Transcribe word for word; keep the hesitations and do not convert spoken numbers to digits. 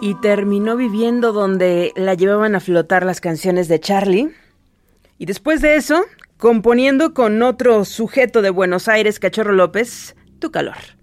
y terminó viviendo donde la llevaban a flotar las canciones de Charlie. Y después de eso, componiendo con otro sujeto de Buenos Aires, Cachorro López, Tu Calor.